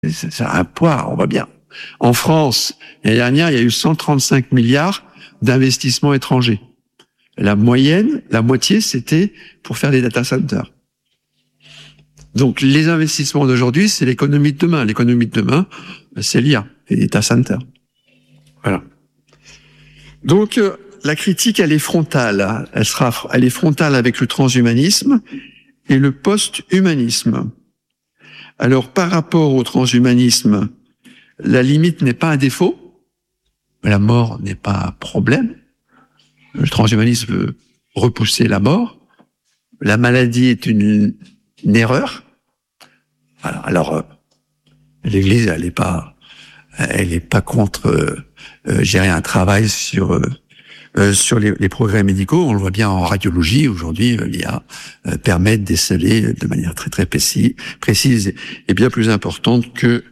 C'est un poids, on voit bien. En France, l'année dernière, il y a eu 135 milliards d'investissements étrangers. La moyenne, la moitié, c'était pour faire des data centers. Donc, les investissements d'aujourd'hui, c'est l'économie de demain. L'économie de demain, c'est l'IA, les data centers. Voilà. Donc, la critique, elle est frontale. Elle est frontale avec le transhumanisme et le post-humanisme. Alors, par rapport au transhumanisme, la limite n'est pas un défaut. La mort n'est pas un problème. Le transhumanisme veut repousser la mort. La maladie est une erreur. Voilà. Alors, l'Église, elle est pas contre gérer un travail sur les progrès médicaux. On le voit bien en radiologie aujourd'hui, l'IA permet de déceler de manière très très précise et bien plus importante que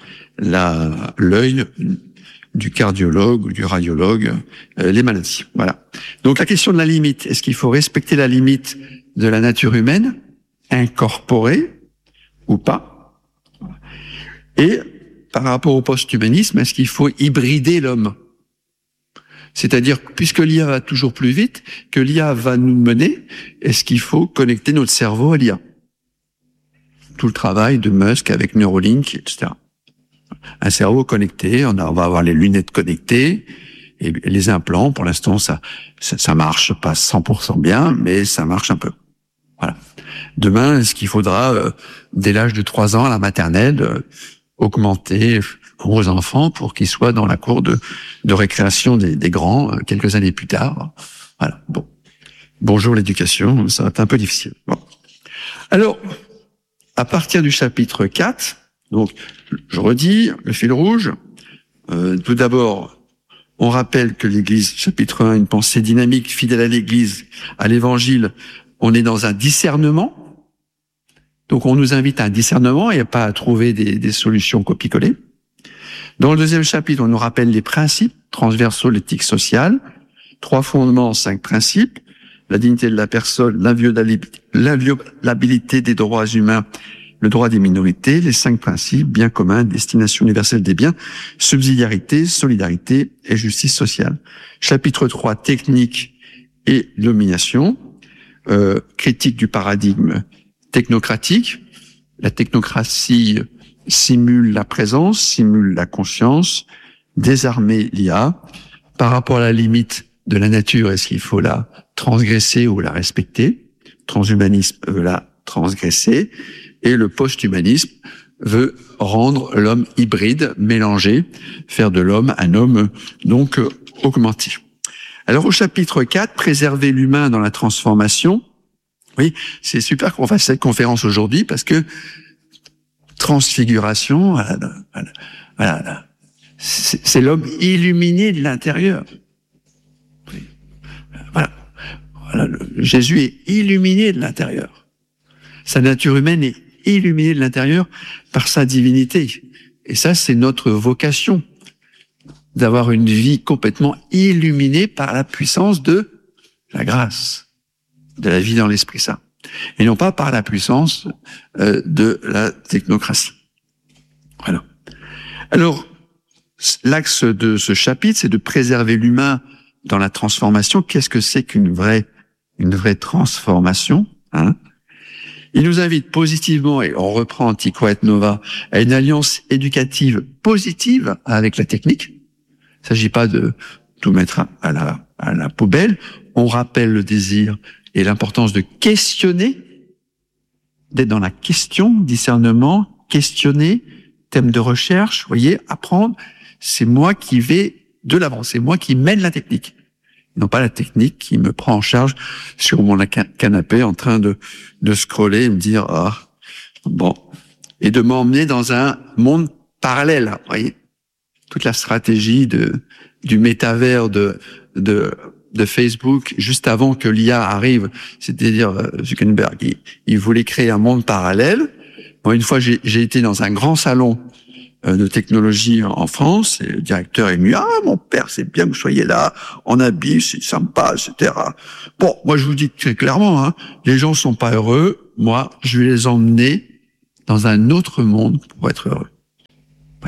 l'œil du cardiologue ou du radiologue, les maladies. Voilà. Donc la question de la limite, est-ce qu'il faut respecter la limite de la nature humaine, incorporée ou pas? Et par rapport au post-humanisme, est-ce qu'il faut hybrider l'homme? C'est-à-dire, puisque l'IA va toujours plus vite, que l'IA va nous mener, est-ce qu'il faut connecter notre cerveau à l'IA? Tout le travail de Musk avec Neuralink, etc. Un cerveau connecté, on va avoir les lunettes connectées, et les implants, pour l'instant, ça marche pas 100% bien, mais ça marche un peu. Voilà. Demain, est-ce qu'il faudra, dès l'âge de 3 ans à la maternelle, augmenter aux enfants pour qu'ils soient dans la cour de récréation des grands quelques années plus tard? Voilà. Bon. Bonjour l'éducation, ça va être un peu difficile. Bon. Alors, à partir du chapitre 4, donc, je redis, le fil rouge, tout d'abord, on rappelle que l'Église, chapitre 1, une pensée dynamique, fidèle à l'Église, à l'Évangile, on est dans un discernement. Donc, on nous invite à un discernement et pas à trouver des solutions copie-coller. Dans le deuxième chapitre, on nous rappelle les principes transversaux de l'éthique sociale, 3 fondements, 5 principes, la dignité de la personne, l'inviolabilité des droits humains, le droit des minorités, les 5 principes, bien communs, destination universelle des biens, subsidiarité, solidarité et justice sociale. Chapitre 3, technique et domination, critique du paradigme technocratique. La technocratie simule la présence, simule la conscience, désarmer l'IA. Par rapport à la limite de la nature, est-ce qu'il faut la transgresser ou la respecter? Transhumanisme veut la transgresser. Et le post-humanisme veut rendre l'homme hybride, mélangé, faire de l'homme un homme donc augmenté. Alors au chapitre 4, préserver l'humain dans la transformation. Oui, c'est super qu'on fasse cette conférence aujourd'hui parce que transfiguration, voilà, c'est l'homme illuminé de l'intérieur. Voilà, Jésus est illuminé de l'intérieur. Sa nature humaine est illuminée de l'intérieur par sa divinité. Et ça, c'est notre vocation, d'avoir une vie complètement illuminée par la puissance de la grâce, de la vie dans l'Esprit Saint, et non pas par la puissance de la technocratie. Voilà. Alors, l'axe de ce chapitre, c'est de préserver l'humain dans la transformation. Qu'est-ce que c'est qu'une vraie transformation, hein? Il nous invite positivement, et on reprend Antiqua et Nova, à une alliance éducative positive avec la technique. Il ne s'agit pas de tout mettre à la poubelle. On rappelle le désir et l'importance de questionner, d'être dans la question, discernement, questionner, thème de recherche, voyez, apprendre. C'est moi qui vais de l'avant, c'est moi qui mène la technique. Non pas la technique qui me prend en charge sur mon canapé en train de scroller et me dire bon, et de m'emmener dans un monde parallèle, vous voyez. Toute la stratégie du métavers de Facebook juste avant que l'IA arrive, c'est-à-dire Zuckerberg, il voulait créer un monde parallèle. Bon, une fois j'ai été dans un grand salon de technologie en France, et le directeur est venu, mon père, c'est bien que vous soyez là, en habit, c'est sympa, etc. Bon, moi je vous dis très clairement, les gens sont pas heureux, moi je vais les emmener dans un autre monde pour être heureux.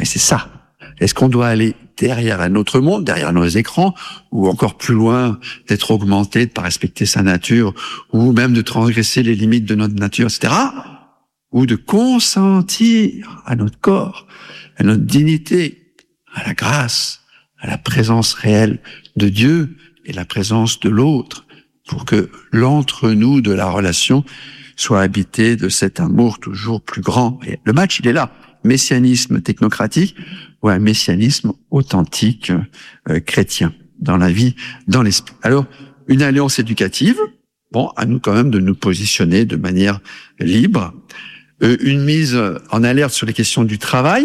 Et c'est ça. Est-ce qu'on doit aller derrière un autre monde, derrière nos écrans, ou encore plus loin, d'être augmenté, de pas respecter sa nature, ou même de transgresser les limites de notre nature, etc., ou de consentir à notre corps, à notre dignité, à la grâce, à la présence réelle de Dieu et la présence de l'autre, pour que l'entre-nous de la relation soit habité de cet amour toujours plus grand. Et le match, il est là. Messianisme technocratique ou un messianisme authentique chrétien dans la vie, dans l'esprit. Alors, une alliance éducative, bon, à nous quand même de nous positionner de manière libre. Une mise en alerte sur les questions du travail.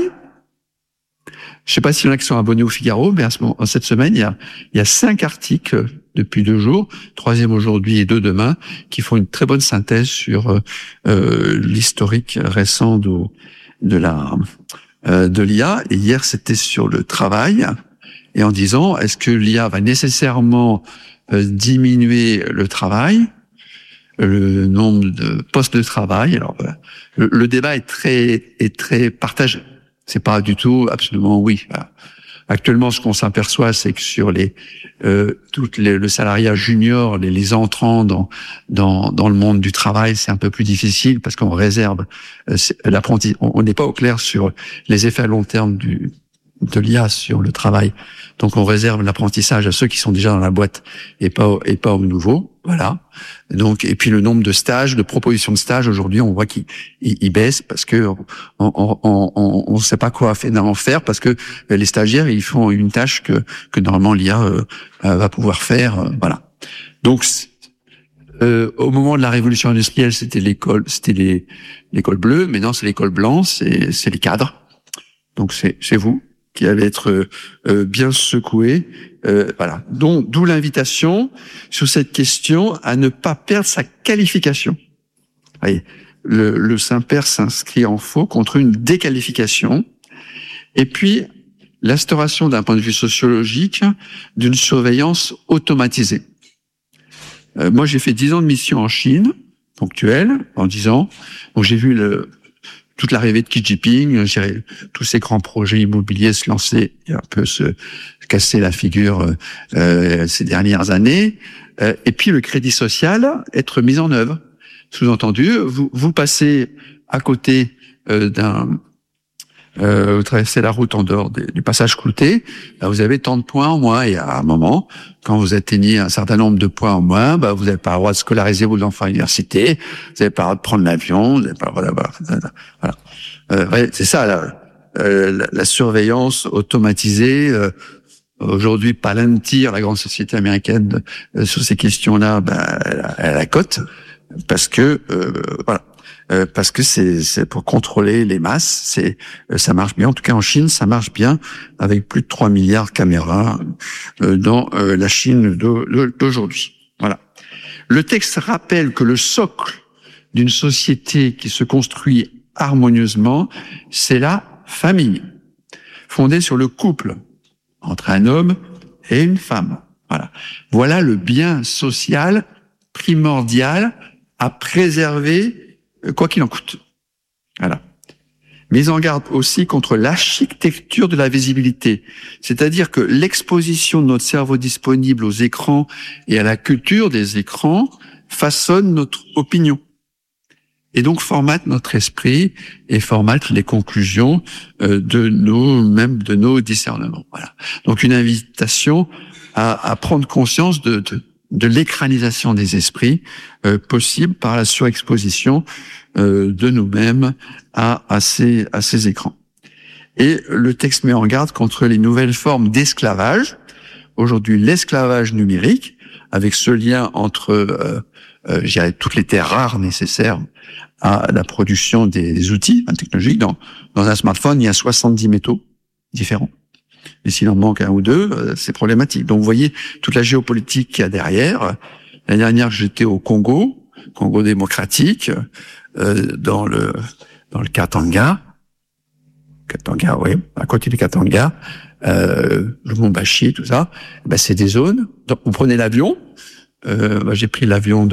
Je sais pas s'il y en a qui sont abonnés au Figaro, mais cette semaine, il y a 5 articles depuis 2 jours, 3e aujourd'hui et 2 demain, qui font une très bonne synthèse sur l'historique récent de l'IA. Et hier, c'était sur le travail, et en disant, est-ce que l'IA va nécessairement diminuer le travail, le nombre de postes de travail? Alors, le débat est très partagé. C'est pas du tout absolument oui. Actuellement, ce qu'on s'aperçoit, c'est que sur le salariat junior, les entrants dans le monde du travail, c'est un peu plus difficile parce qu'on réserve l'apprentissage. On n'est pas au clair sur les effets à long terme de l'IA sur le travail. Donc, on réserve l'apprentissage à ceux qui sont déjà dans la boîte et pas aux nouveaux. Voilà. Donc, et puis le nombre de stages, de propositions de stages, aujourd'hui, on voit qu'il baisse parce que on sait pas quoi en faire parce que les stagiaires, ils font une tâche que normalement l'IA va pouvoir faire. Voilà. Donc, au moment de la révolution industrielle, c'était l'école bleue. Maintenant, c'est l'école blanche, c'est les cadres. Donc, c'est vous qui allez être bien secoué. Voilà. Donc, d'où l'invitation sur cette question à ne pas perdre sa qualification. Vous voyez, le Saint-Père s'inscrit en faux contre une déqualification. Et puis, l'instauration d'un point de vue sociologique d'une surveillance automatisée. Moi, j'ai fait 10 ans de mission en Chine, ponctuelle, en 10 ans. Donc, j'ai vu toute l'arrivée de Xi Jinping, tous ces grands projets immobiliers se lancer et un peu se casser la figure ces dernières années. Et puis le crédit social être mis en œuvre. Sous-entendu, vous passez à côté vous traversez la route en dehors du passage clouté, là vous avez tant de points en moins, et à un moment, quand vous atteignez un certain nombre de points en moins, vous n'avez pas le droit de scolariser vos enfants à l'université, vous n'avez pas le droit de prendre l'avion, vous n'avez pas le droit d'avoir... Voilà. C'est ça, la surveillance automatisée. Aujourd'hui, Palantir, la grande société américaine, sur ces questions-là, elle a la cote, parce que voilà. Parce que c'est pour contrôler les masses, ça marche bien. En tout cas, en Chine, ça marche bien avec plus de 3 milliards de caméras dans la Chine d'aujourd'hui. Voilà. Le texte rappelle que le socle d'une société qui se construit harmonieusement, c'est la famille, fondée sur le couple entre un homme et une femme. Voilà. Voilà le bien social primordial à préserver quoi qu'il en coûte. Voilà. Mise en garde aussi contre l'architecture de la visibilité. C'est-à-dire que l'exposition de notre cerveau disponible aux écrans et à la culture des écrans façonne notre opinion. Et donc formate notre esprit et formate les conclusions de nos discernements. Voilà. Donc une invitation à prendre conscience de l'écranisation des esprits possible par la surexposition de nous-mêmes à ces écrans. Et le texte met en garde contre les nouvelles formes d'esclavage. Aujourd'hui, l'esclavage numérique, avec ce lien entre toutes les terres rares nécessaires à la production des outils technologiques. Dans un smartphone, il y a 70 métaux différents. Et s'il en manque un ou deux, c'est problématique. Donc, vous voyez toute la géopolitique qu'il y a derrière. L'année dernière, j'étais au Congo démocratique, dans le Katanga, oui, à côté du Katanga, Lubumbashi, tout ça. C'est des zones. Donc, vous prenez l'avion. J'ai pris l'avion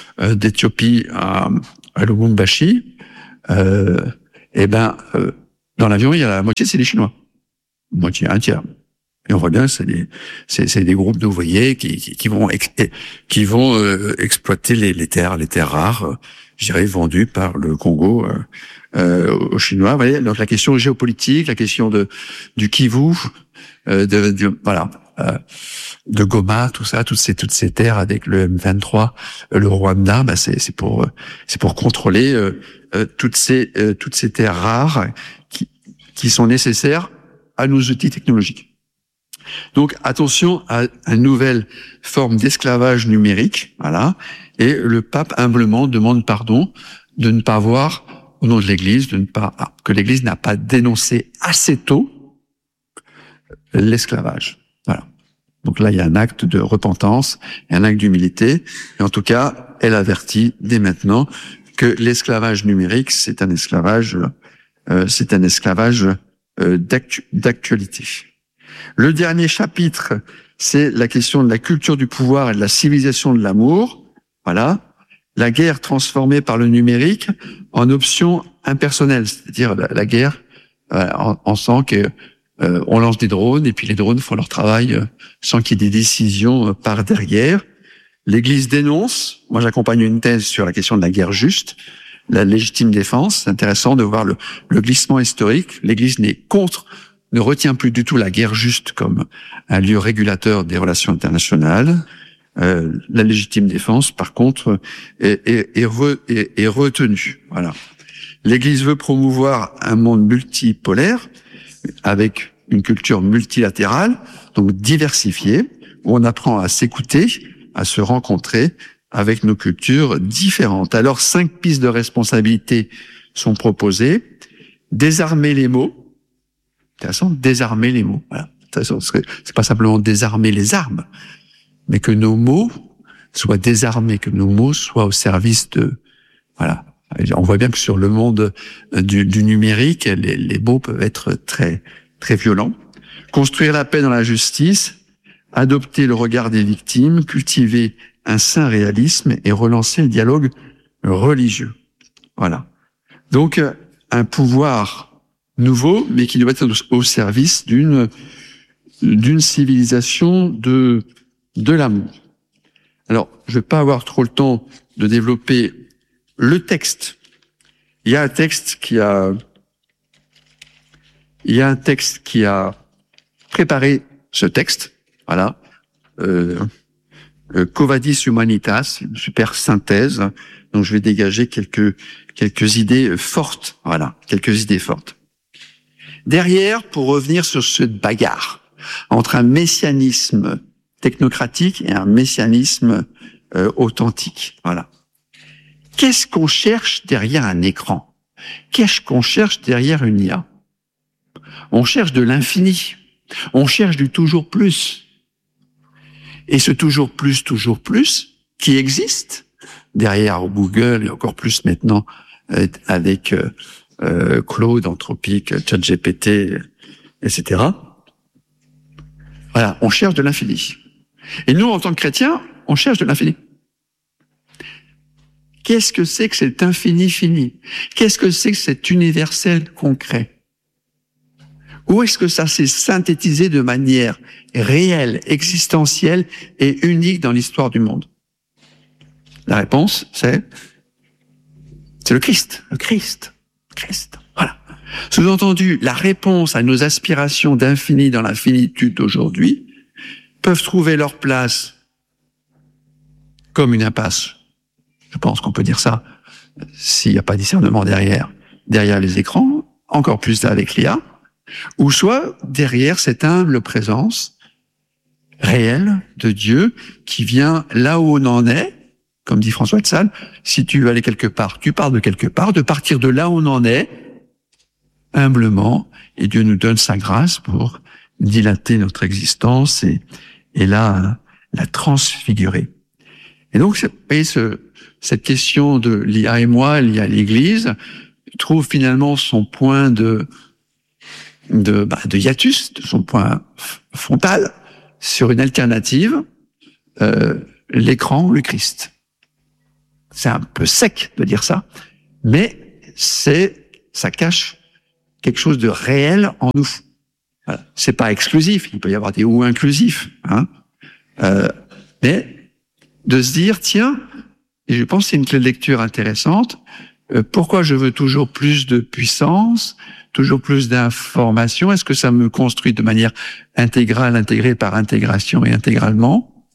d'Éthiopie à Lubumbashi. Dans l'avion, il y a la moitié, c'est des Chinois. Moitié, un tiers. Et on voit bien, c'est des groupes d'ouvriers qui vont exploiter les terres rares, je dirais, vendues par le Congo aux Chinois. Vous voyez, donc la question géopolitique, la question du Kivu, de Goma, tout ça, toutes ces terres avec le M23, le Rwanda, c'est pour contrôler toutes ces terres rares qui sont nécessaires à nos outils technologiques. Donc attention à une nouvelle forme d'esclavage numérique, voilà. Et le pape humblement demande pardon de ne pas voir au nom de l'Église, que l'Église n'a pas dénoncé assez tôt l'esclavage. Voilà. Donc là, il y a un acte de repentance, un acte d'humilité. Et en tout cas, elle avertit dès maintenant que l'esclavage numérique, c'est un esclavage d'actualité. Le dernier chapitre, c'est la question de la culture du pouvoir et de la civilisation de l'amour. Voilà. La guerre transformée par le numérique en option impersonnelle. C'est-à-dire la guerre, on sent que on lance des drones et puis les drones font leur travail sans qu'il y ait des décisions par derrière. L'Église dénonce. Moi, j'accompagne une thèse sur la question de la guerre juste, la légitime défense. C'est intéressant de voir le glissement historique. L'Église ne retient plus du tout la guerre juste comme un lieu régulateur des relations internationales. La légitime défense, par contre, est retenue. Voilà. L'Église veut promouvoir un monde multipolaire avec une culture multilatérale, donc diversifiée, où on apprend à s'écouter, à se rencontrer avec nos cultures différentes. Alors, 5 pistes de responsabilité sont proposées. Désarmer les mots. Intéressant, désarmer les mots. Voilà. C'est pas simplement désarmer les armes, mais que nos mots soient désarmés, que nos mots soient au service de... Voilà. On voit bien que sur le monde du numérique, les mots peuvent être très, très violents. Construire la paix dans la justice, adopter le regard des victimes, cultiver un sain réalisme et relancer le dialogue religieux. Voilà. Donc, un pouvoir nouveau, mais qui doit être au service d'une civilisation de l'amour. Alors, je vais pas avoir trop le temps de développer le texte. Il y a un texte qui a préparé ce texte. Voilà. Quo Vadis Humanitas, une super synthèse. Donc, je vais dégager quelques idées fortes. Voilà. Quelques idées fortes. Derrière, pour revenir sur cette bagarre entre un messianisme technocratique et un messianisme authentique. Voilà. Qu'est-ce qu'on cherche derrière un écran? Qu'est-ce qu'on cherche derrière une IA? On cherche de l'infini. On cherche du toujours plus. Et ce toujours plus qui existe derrière Google et encore plus maintenant avec Claude, Anthropique, ChatGPT, etc. Voilà, on cherche de l'infini. Et nous, en tant que chrétiens, on cherche de l'infini. Qu'est-ce que c'est que cet infini fini? Qu'est-ce que c'est que cet universel concret? Où est-ce que ça s'est synthétisé de manière réelle, existentielle et unique dans l'histoire du monde? La réponse, c'est le Christ. Le Christ. Voilà. Sous-entendu, la réponse à nos aspirations d'infini dans la finitude d'aujourd'hui peuvent trouver leur place comme une impasse. Je pense qu'on peut dire ça s'il n'y a pas discernement derrière les écrans, encore plus avec l'IA, ou soit derrière cette humble présence réelle de Dieu qui vient là où on en est, comme dit François de Sales, si tu veux aller quelque part, tu pars de quelque part, de partir de là où on en est, humblement, et Dieu nous donne sa grâce pour dilater notre existence et la transfigurer. Et donc, vous voyez, cette question de l'IA et moi, l'IA et l'Église, trouve finalement son point de hiatus, son point frontal, sur une alternative, l'écran, le Christ. C'est un peu sec de dire ça, mais ça cache quelque chose de réel en nous. Voilà. C'est pas exclusif, il peut y avoir des ou inclusifs, hein. Mais de se dire, tiens, et je pense que c'est une clé de lecture intéressante, pourquoi je veux toujours plus de puissance, toujours plus d'informations? Est-ce que ça me construit de manière intégrale, intégrée par intégration et intégralement?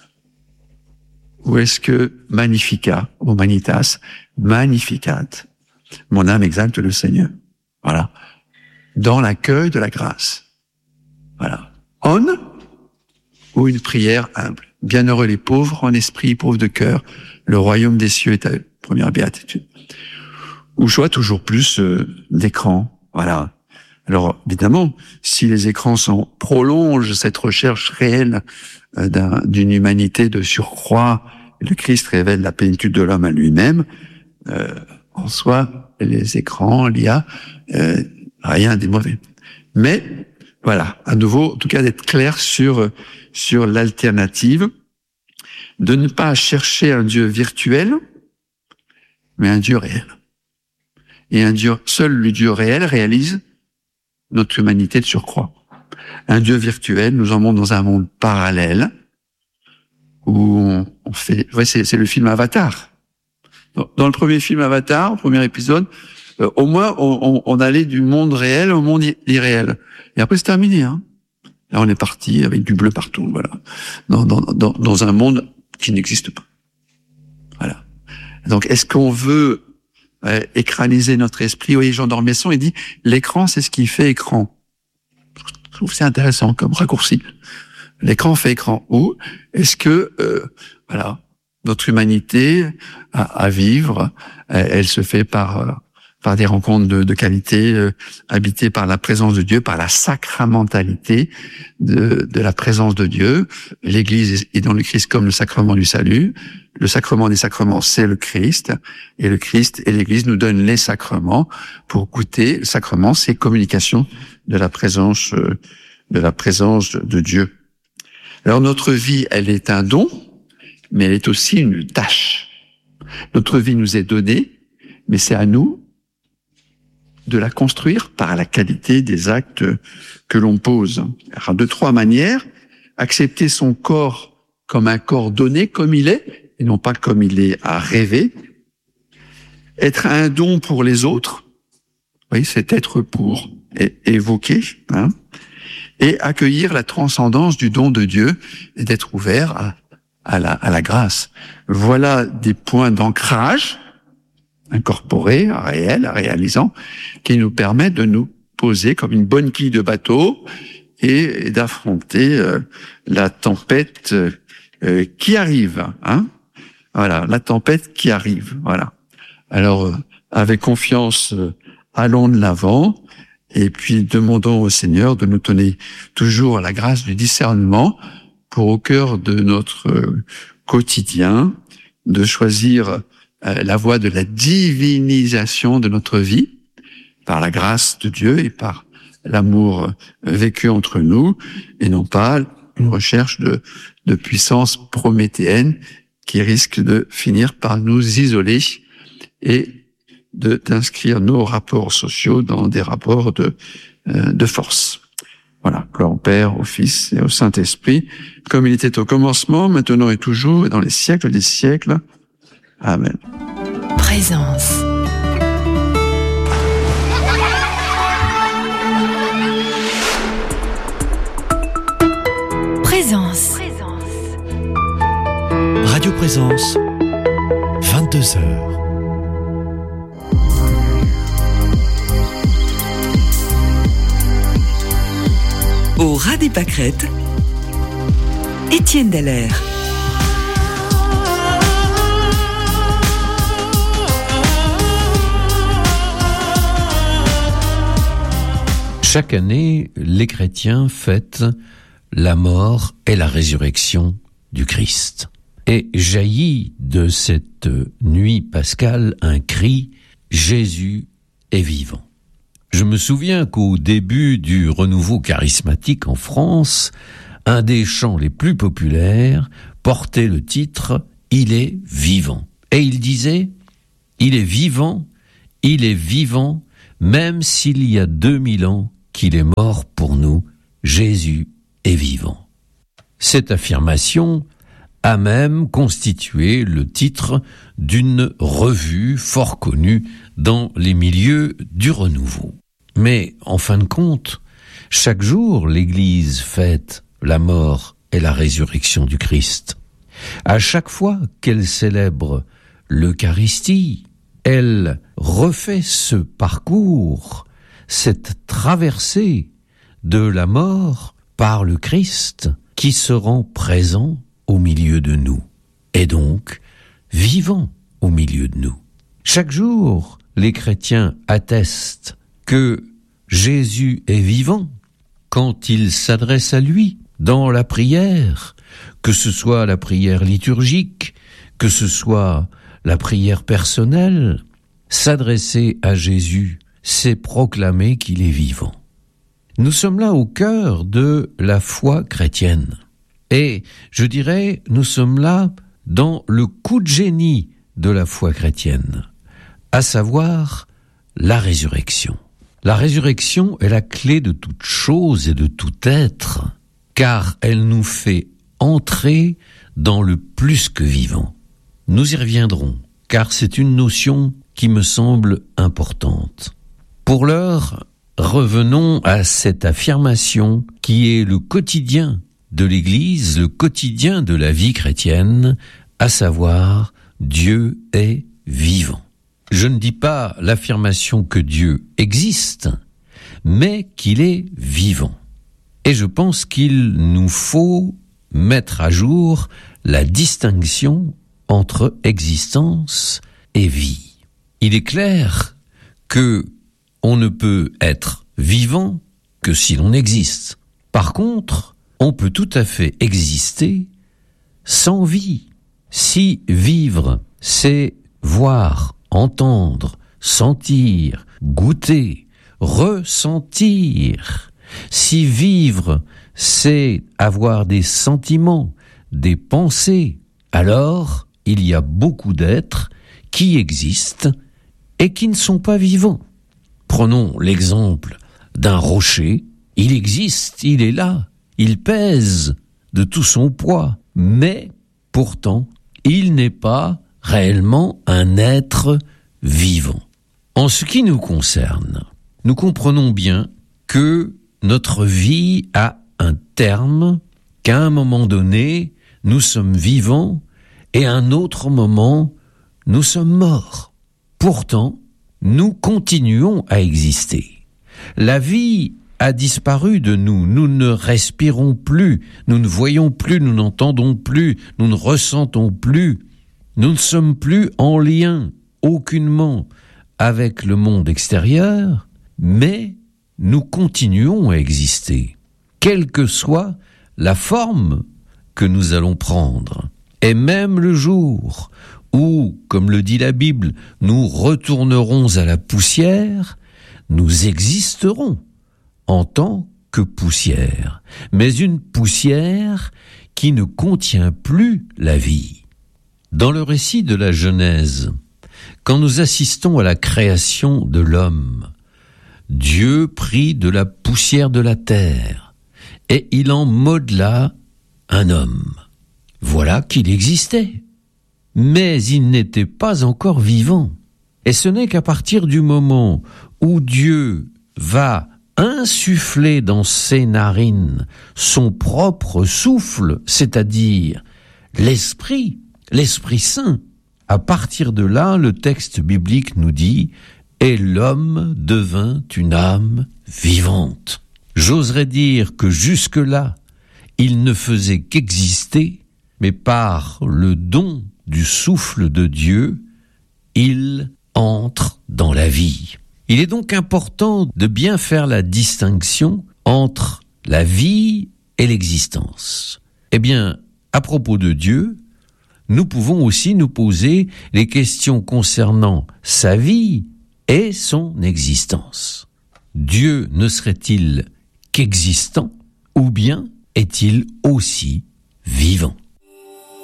Ou est-ce que magnificat, humanitas, magnificat, mon âme exalte le Seigneur? Voilà. Dans l'accueil de la grâce. Voilà. On ou une prière humble. Bienheureux les pauvres en esprit, pauvres de cœur. Le royaume des cieux est à eux. Première béatitude. Ou soit toujours plus d'écran. Voilà. Alors, évidemment, si les écrans prolongent cette recherche réelle d'une humanité de surcroît, et le Christ révèle la plénitude de l'homme à lui-même, en soi, les écrans, l'IA, rien de mauvais. Mais, voilà, à nouveau, en tout cas, d'être clair sur l'alternative, de ne pas chercher un Dieu virtuel, mais un Dieu réel. Et seul le Dieu réel réalise notre humanité de surcroît. Un Dieu virtuel nous emmène dans un monde parallèle où on fait, c'est le film Avatar. Dans le premier film Avatar, au premier épisode, au moins on allait du monde réel au monde irréel. Et après c'est terminé, hein. Là on est parti avec du bleu partout, voilà. Dans un monde qui n'existe pas. Voilà. Donc est-ce qu'on veut écraniser notre esprit? Oui, Jean d'Ormesson, il dit l'écran c'est ce qui fait écran. Je trouve que c'est intéressant comme raccourci. L'écran fait écran. Ou est-ce que voilà, notre humanité à vivre, elle se fait par des rencontres de qualité, habitées par la présence de Dieu, par la sacramentalité de la présence de Dieu. L'Église est dans le Christ comme le sacrement du salut. Le sacrement des sacrements, c'est le Christ. Et le Christ et l'Église nous donnent les sacrements pour goûter. Le sacrement, c'est communication de la présence de Dieu. Alors notre vie, elle est un don, mais elle est aussi une tâche. Notre vie nous est donnée, mais c'est à nous de la construire par la qualité des actes que l'on pose. Alors, de trois manières: accepter son corps comme un corps donné, comme il est, et non pas comme il est à rêver. Être un don pour les autres, oui, c'est être pour évoquer, hein, et accueillir la transcendance du don de Dieu et d'être ouvert à la grâce. Voilà des points d'ancrage incorporés, réels, réalisants, qui nous permettent de nous poser comme une bonne quille de bateau et d'affronter la tempête qui arrive, hein. Voilà, la tempête qui arrive, voilà. Alors, avec confiance, allons de l'avant, et puis demandons au Seigneur de nous donner toujours la grâce du discernement pour, au cœur de notre quotidien, de choisir la voie de la divinisation de notre vie par la grâce de Dieu et par l'amour vécu entre nous, et non pas une recherche de puissance prométhéenne qui risque de finir par nous isoler et d'inscrire nos rapports sociaux dans des rapports de force. Voilà, gloire au Père, au Fils et au Saint-Esprit, comme il était au commencement, maintenant et toujours, et dans les siècles des siècles. Amen. Présence. Présence. Radio Présence, 22h. Au ras des pâquerettes, Étienne Dallaire. Chaque année, les chrétiens fêtent la mort et la résurrection du Christ. Et jaillit de cette nuit pascale un cri « Jésus est vivant ». Je me souviens qu'au début du renouveau charismatique en France, un des chants les plus populaires portait le titre « Il est vivant ». Et il disait « Il est vivant, même s'il y a 2000 ans qu'il est mort pour nous, Jésus est vivant. Cette affirmation a même constitué le titre d'une revue fort connue dans les milieux du renouveau. Mais en fin de compte, chaque jour, l'Église fête la mort et la résurrection du Christ. À chaque fois qu'elle célèbre l'Eucharistie, elle refait ce parcours, cette traversée de la mort par le Christ qui se rend présent au milieu de nous, et donc vivant au milieu de nous. Chaque jour, les chrétiens attestent que Jésus est vivant quand ils s'adressent à lui dans la prière, que ce soit la prière liturgique, que ce soit la prière personnelle. S'adresser à Jésus, c'est proclamer qu'il est vivant. Nous sommes là au cœur de la foi chrétienne. Et je dirais, nous sommes là dans le coup de génie de la foi chrétienne, à savoir la résurrection. La résurrection est la clé de toute chose et de tout être, car elle nous fait entrer dans le plus que vivant. Nous y reviendrons, car c'est une notion qui me semble importante. Pour l'heure, revenons à cette affirmation qui est le quotidien de l'Église, le quotidien de la vie chrétienne, à savoir Dieu est vivant. Je ne dis pas l'affirmation que Dieu existe, mais qu'il est vivant. Et je pense qu'il nous faut mettre à jour la distinction entre existence et vie. Il est clair que on ne peut être vivant que si l'on existe. Par contre, on peut tout à fait exister sans vie. Si vivre, c'est voir, entendre, sentir, goûter, ressentir. Si vivre, c'est avoir des sentiments, des pensées, alors il y a beaucoup d'êtres qui existent et qui ne sont pas vivants. Prenons l'exemple d'un rocher. Il existe, il est là, il pèse de tout son poids, mais pourtant, il n'est pas réellement un être vivant. En ce qui nous concerne, nous comprenons bien que notre vie a un terme, qu'à un moment donné, nous sommes vivants et à un autre moment, nous sommes morts. Pourtant, nous continuons à exister. La vie a disparu de nous. Nous ne respirons plus, nous ne voyons plus, nous n'entendons plus, nous ne ressentons plus. Nous ne sommes plus en lien aucunement avec le monde extérieur, mais nous continuons à exister, quelle que soit la forme que nous allons prendre. Et même le jour où, comme le dit la Bible, nous retournerons à la poussière, nous existerons en tant que poussière, mais une poussière qui ne contient plus la vie. Dans le récit de la Genèse, quand nous assistons à la création de l'homme, Dieu prit de la poussière de la terre et il en modela un homme. Voilà qu'il existait, mais il n'était pas encore vivant. Et ce n'est qu'à partir du moment où Dieu va insuffler dans ses narines son propre souffle, c'est-à-dire l'Esprit Saint, à partir de là, le texte biblique nous dit « Et l'homme devint une âme vivante ». J'oserais dire que jusque-là, il ne faisait qu'exister, mais par le don du souffle de Dieu, il entre dans la vie. Il est donc important de bien faire la distinction entre la vie et l'existence. Eh bien, à propos de Dieu, nous pouvons aussi nous poser les questions concernant sa vie et son existence. Dieu ne serait-il qu'existant ou bien est-il aussi vivant ?